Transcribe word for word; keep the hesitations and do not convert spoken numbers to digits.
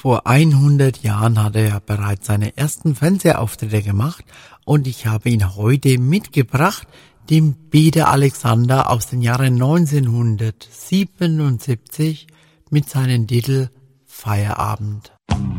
Vor hundert Jahren hat er ja bereits seine ersten Fernsehauftritte gemacht und ich habe ihn heute mitgebracht, den Peter Alexander aus dem Jahre neunzehnhundertsiebenundsiebzig mit seinem Titel Feierabend.